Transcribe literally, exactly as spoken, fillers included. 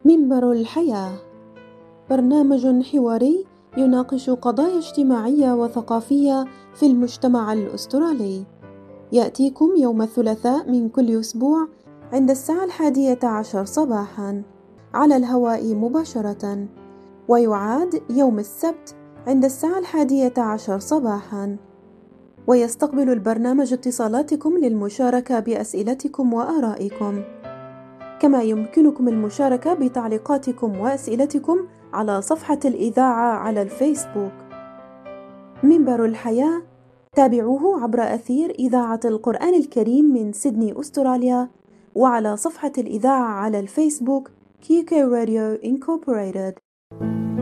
منبر الحياة، برنامج حواري يناقش قضايا اجتماعية وثقافية في المجتمع الأسترالي. يأتيكم يوم الثلاثاء من كل أسبوع عند الساعة الحادية عشر صباحاً على الهواء مباشرة، ويعاد يوم السبت عند الساعة الحادية عشر صباحاً. ويستقبل البرنامج اتصالاتكم للمشاركة بأسئلتكم وآرائكم، كما يمكنكم المشاركة بتعليقاتكم وأسئلتكم على صفحة الإذاعة على الفيسبوك. منبر الحياة، تابعوه عبر أثير إذاعة القرآن الكريم من سيدني أستراليا، وعلى صفحة الإذاعة على الفيسبوك كي كي راديو إنكوربوريتد.